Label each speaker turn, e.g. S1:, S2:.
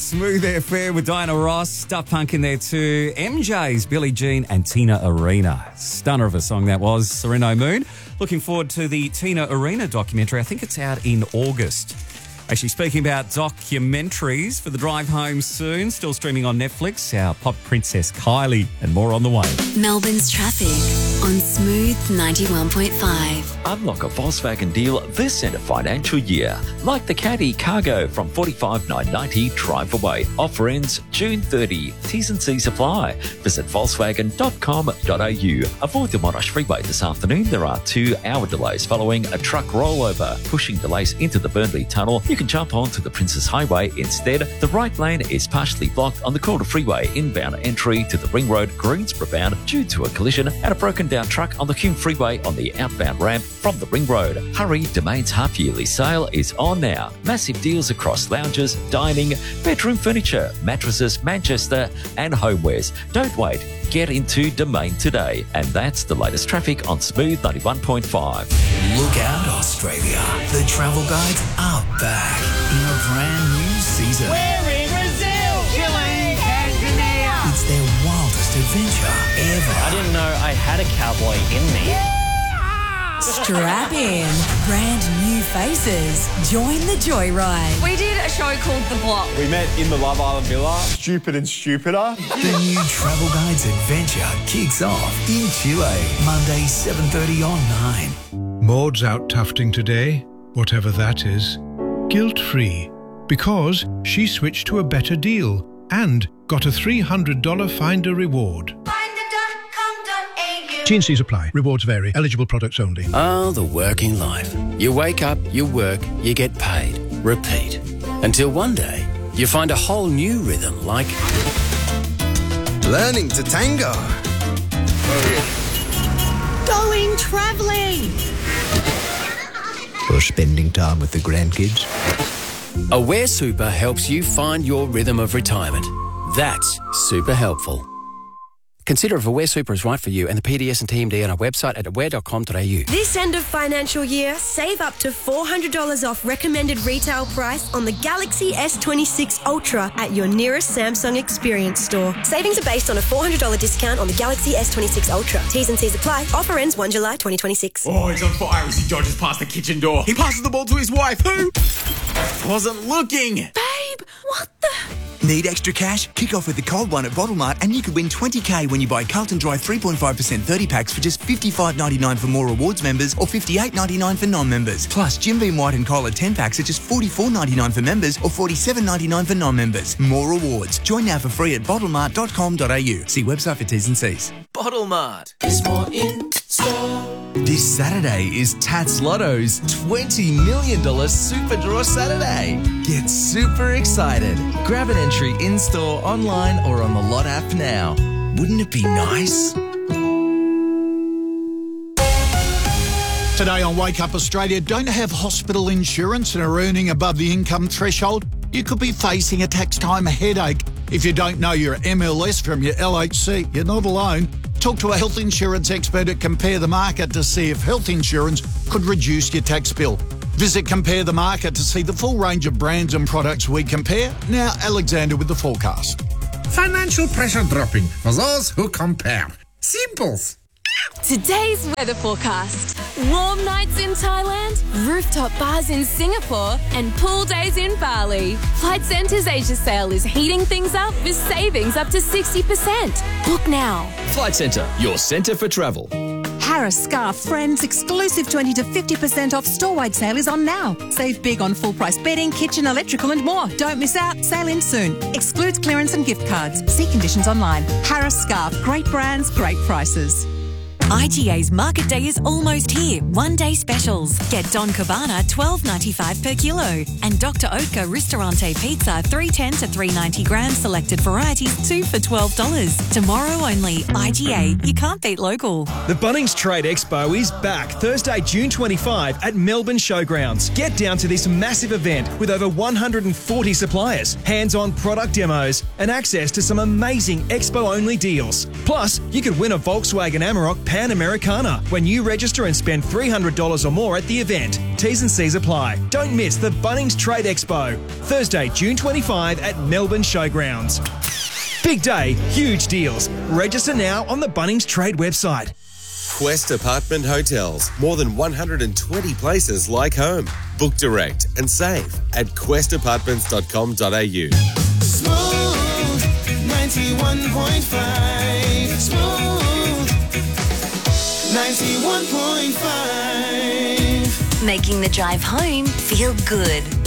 S1: Smooth Affair with Diana Ross, Stuff Punk in there too, MJ's, Billie Jean and Tina Arena. Stunner of a song that was, Sereno Moon. Looking forward to the Tina Arena documentary. I think it's out in August. Actually, speaking about documentaries for the drive home soon, still streaming on Netflix, our pop princess Kylie, and more on the way.
S2: Melbourne's traffic on Smooth 91.5.
S3: Unlock a Volkswagen deal this end of financial year, like the Caddy Cargo from $45,990 drive away. Offer ends June 30. T's and C's apply. Visit Volkswagen.com.au. Avoid the Monash Freeway this afternoon. There are 2-hour delays following a truck rollover, pushing delays into the Burnley Tunnel. You can jump onto the Princes Highway instead. The right lane is partially blocked on the Calder Freeway inbound entry to the Ring Road Greensboro bound due to a collision and a broken down truck on the Hume Freeway on the outbound ramp from the Ring Road. Hurry, Domain's half-yearly sale is on now. Massive deals across lounges, dining, bedroom furniture, mattresses, Manchester and homewares. Don't wait. Get into Domain today. And that's the latest traffic on Smooth 91.5.
S4: Look out, Australia. The travel guides are back in a brand new season.
S5: We're in Brazil, Chile, Tanzania.
S4: It's their wildest adventure ever.
S5: I didn't know I had a cowboy in me.
S6: Strap in. Brand new faces. Join the joyride.
S7: We did a show called The Block.
S8: We met in the Love Island Villa. Stupid and stupider.
S4: The new Travel Guides adventure kicks off in Chile, Monday 7:30 on 9.
S9: Maud's out tufting today, whatever that is, guilt-free, because she switched to a better deal and got a $300 Finder reward. T&Cs apply. Rewards vary. Eligible products only.
S10: Oh, the working life. You wake up, you work, you get paid. Repeat. Until one day, you find a whole new rhythm like...
S11: learning to tango.
S6: Going travelling.
S4: Or spending time with the grandkids.
S10: Aware Super helps you find your rhythm of retirement. That's super helpful. Consider if Aware Super is right for you and the PDS and TMD on our website at aware.com.au.
S12: This end of financial year, save up to $400 off recommended retail price on the Galaxy S26 Ultra at your nearest Samsung Experience store. Savings are based on a $400 discount on the Galaxy S26 Ultra. T's and C's apply. Offer ends 1 July 2026.
S13: Oh, he's on fire as he dodges past the kitchen door. He passes the ball to his wife, who wasn't looking.
S6: Babe, what the...
S11: Need extra cash? Kick off with the cold one at Bottle Mart and you could win $20,000 when you buy Carlton Dry 3.5% 30 packs for just $55.99 for More Rewards members or $58.99 for non-members. Plus, Jim Beam White and Cola 10 packs are just $44.99 for members or $47.99 for non-members. More rewards. Join now for free at bottlemart.com.au. See website for T's and C's.
S4: Bottle Mart is more in store.
S11: This Saturday is Tats Lotto's $20 million Super Draw Saturday. Get super excited. Grab an entry in-store, online or on the Lot app now. Wouldn't it be nice?
S14: Today on Wake Up Australia, don't have hospital insurance and are earning above the income threshold? You could be facing a tax time headache. If you don't know your MLS from your LHC, you're not alone. Talk to a health insurance expert at Compare the Market to see if health insurance could reduce your tax bill. Visit Compare the Market to see the full range of brands and products we compare. Now, Alexander with the forecast.
S15: Financial pressure dropping for those who compare. Simples.
S7: Today's weather forecast. Warm nights in Thailand, rooftop bars in Singapore, and pool days in Bali. Flight Centre's Asia sale is heating things up with savings up to 60%. Book now.
S16: Flight Centre, your centre for travel.
S6: Harris Scarf Friends exclusive 20 to 50% off store-wide sale is on now. Save big on full-price bedding, kitchen, electrical and more. Don't miss out. Sale in soon. Excludes clearance and gift cards. See conditions online. Harris Scarf. Great brands, great prices.
S2: IGA's Market Day is almost here. One-day specials. Get Don Cabana $12.95 per kilo. And Dr. Oetker Ristorante Pizza $3.10 to $3.90 grams selected varieties 2 for $12. Tomorrow only. IGA. You can't beat local.
S17: The Bunnings Trade Expo is back Thursday, June 25 at Melbourne Showgrounds. Get down to this massive event with over 140 suppliers, hands-on product demos and access to some amazing expo-only deals. Plus, you could win a Volkswagen Amarok Pan Americana when you register and spend $300 or more at the event. T's and C's apply. Don't miss the Bunnings Trade Expo, Thursday, June 25 at Melbourne Showgrounds. Big day, huge deals. Register now on the Bunnings Trade website.
S18: Quest Apartment Hotels. More than 120 places like home. Book direct and save at questapartments.com.au.
S5: Smooth 91.5. Smooth 91.5.
S2: Making the drive home feel good.